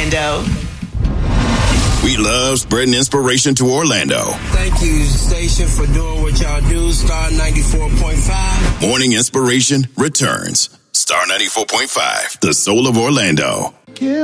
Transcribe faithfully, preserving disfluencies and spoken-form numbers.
Orlando. We love spreading inspiration to Orlando. Thank you, station, for doing what y'all do. Star ninety-four point five. Morning Inspiration returns. Star ninety-four point five, the soul of Orlando.